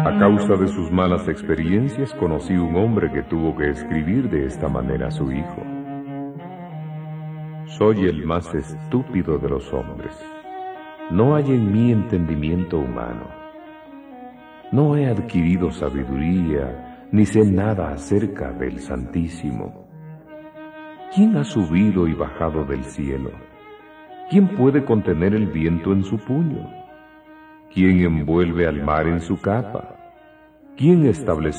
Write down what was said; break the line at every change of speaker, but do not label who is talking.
A causa de sus malas experiencias, conocí un hombre que tuvo que escribir de esta manera a su hijo. Soy el más estúpido de los hombres. No hay en mí entendimiento humano. No he adquirido sabiduría, ni sé nada acerca del Santísimo. ¿Quién ha subido y bajado del cielo? ¿Quién puede contener el viento en su puño? ¿Quién envuelve al mar en su capa? ¿Quién estableció